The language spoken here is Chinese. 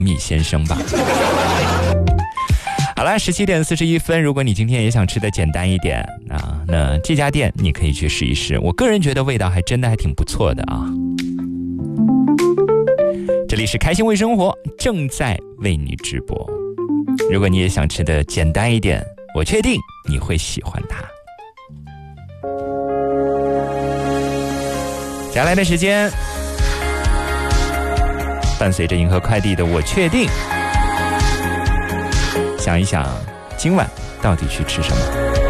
米先生吧。好了，17点41分，如果你今天也想吃的简单一点啊，那这家店你可以去试一试，我个人觉得味道还真的还挺不错的啊。这里是开心卫生活，正在为你直播。如果你也想吃的简单一点，我确定你会喜欢它。接下来的时间，伴随着银河快递的我确定，想一想今晚到底去吃什么。